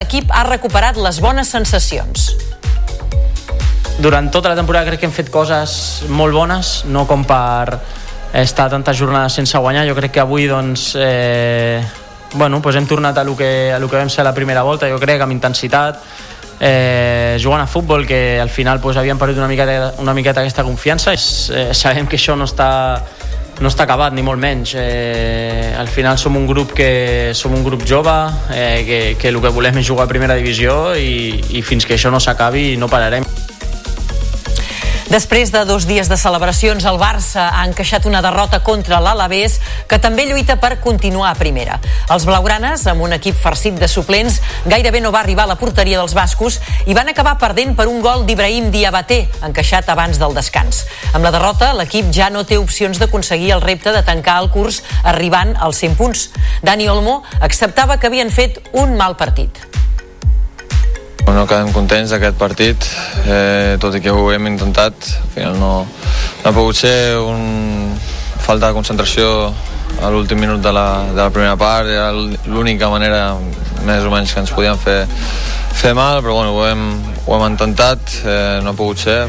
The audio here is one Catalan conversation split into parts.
l'equip ha recuperat les bones sensacions. Durant tota la temporada crec que hem fet coses molt bones, no com per estar tantes jornades sense guanyar. Jo crec que avui doncs, hem tornat a lo que vam ser la primera volta, jo crec, amb intensitat, jugant a futbol, que al final havíem perdut una miqueta aquesta confiança. Sabem que això no està acabat, ni molt menys. Al final som un grup jove, que el que volem és jugar a primera divisió i fins que això no s'acabi no pararem. Després de 2 dies de celebracions, el Barça ha encaixat una derrota contra l'Alavés, que també lluita per continuar a primera. Els blaugranes, amb un equip farcit de suplents, gairebé no va arribar a la porteria dels bascos i van acabar perdent per un gol d'Ibrahim Diabaté, encaixat abans del descans. Amb la derrota, l'equip ja no té opcions d'aconseguir el repte de tancar el curs arribant als 100 punts. Dani Olmo acceptava que havien fet un mal partit. No quedem contents d'aquest partit, tot i que ho hem intentat. Al final no ha pogut ser falta de concentració a l'últim minut de la primera part. Era l'única manera més o menys que ens podien fer mal, però ho hem intentat, no ha pogut ser.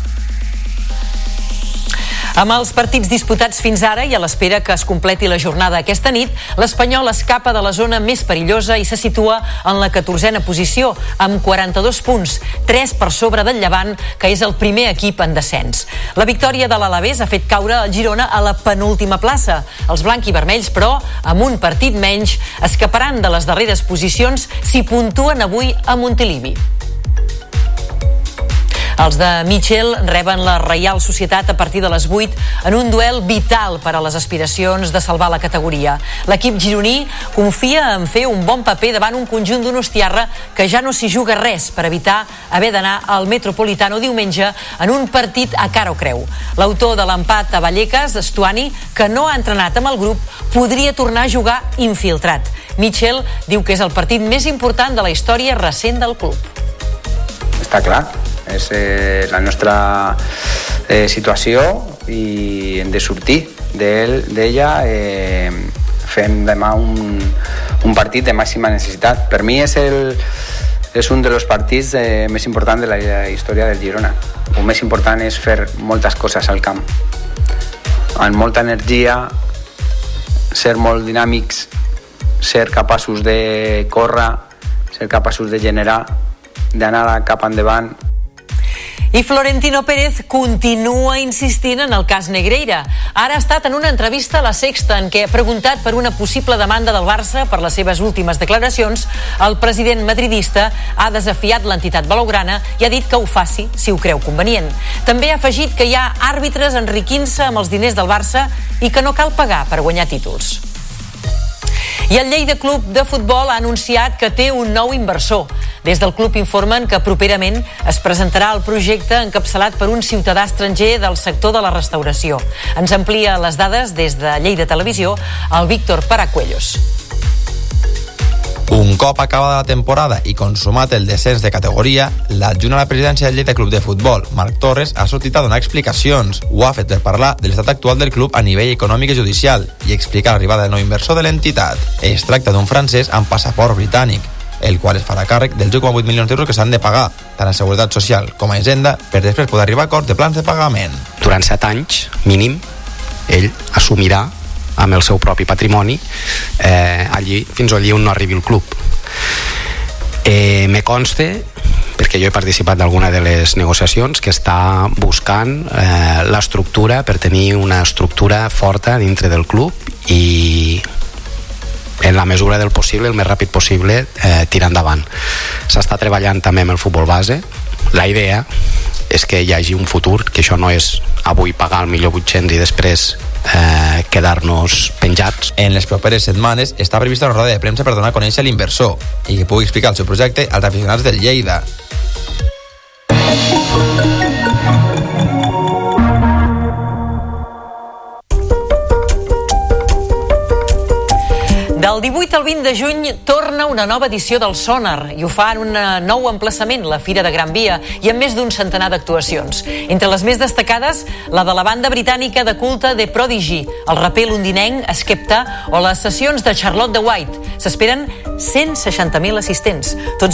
Amb els partits disputats fins ara i a l'espera que es completi la jornada aquesta nit, l'Espanyol escapa de la zona més perillosa i se situa en la 14a posició, amb 42 punts, 3 per sobre del Llevant, que és el primer equip en descens. La victòria de l'Alavés ha fet caure el Girona a la penúltima plaça. Els blanc-i-vermells, però, amb un partit menys, escaparan de les darreres posicions si puntuen avui a Montilivi. Els de Mitchell reben la Reial Societat a partir de les 8 en un duel vital per a les aspiracions de salvar la categoria. L'equip gironí confia en fer un bon paper davant un conjunt donostiarra que ja no s'hi juga res per evitar haver d'anar al Metropolitano diumenge en un partit a cara o creu. L'autor de l'empat a Vallecas, Stuani, que no ha entrenat amb el grup, podria tornar a jugar infiltrat. Mitchell diu que és el partit més important de la història recent del club. Està clar. És la nostra situació i hem de sortir d'ella. Fem demà un partit de màxima necessitat. Per mi és un dels partits més importants de la història del Girona. El més important és fer moltes coses al camp, amb molta energia, ser molt dinàmics, ser capaços de córrer, ser capaços de generar, d'anar cap endavant. I Florentino Pérez continua insistint en el cas Negreira. Ara ha estat en una entrevista a La Sexta en què ha preguntat per una possible demanda del Barça per les seves últimes declaracions. El president madridista ha desafiat l'entitat blaugrana i ha dit que ho faci si ho creu convenient. També ha afegit que hi ha àrbitres enriquint-se amb els diners del Barça i que no cal pagar per guanyar títols. I el Lleida Club de Futbol ha anunciat que té un nou inversor. Des del club informen que properament es presentarà el projecte encapçalat per un ciutadà estranger del sector de la restauració. Ens amplia les dades des de Lleida Televisió el Víctor Paracuellos. Un cop acabada la temporada i consumat el descens de categoria, l'adjunt a la presidència del Lleida Club de Futbol, Marc Torres, ha sortit a donar explicacions. Ho ha fet per parlar de l'estat actual del club a nivell econòmic i judicial i explicar l'arribada del nou inversor de l'entitat. Es tracta d'un francès amb passaport britànic, el qual es farà càrrec dels 1,8 milions d'euros que s'han de pagar, tant a Seguretat Social com a Hisenda, per després poder arribar a acords de plans de pagament. Durant 7 anys, mínim, ell assumirà amb el seu propi patrimoni fins allí on no arribi el club. Me conste, perquè jo he participat d'alguna de les negociacions, que està buscant l'estructura per tenir una estructura forta dintre del club i en la mesura del possible, el més ràpid possible, tirar endavant. S'està treballant també amb el futbol base. La idea és que hi hagi un futur, que això no és avui pagar el 1.800.000 i després quedar-nos penjats. En les properes setmanes està prevista una roda de premsa per donar a conèixer l'inversor i que pugui explicar el seu projecte als aficionats del Lleida. Del 18 al 20 de juny torna una nova edició del Sonar i ho fa en un nou emplaçament, la Fira de Gran Via, i amb més d'un centenar d'actuacions. Entre les més destacades, la de la banda britànica de culte The Prodigy, el raper londinenc Skepta o les sessions de Charlotte de White. S'esperen 160.000 assistents. Tots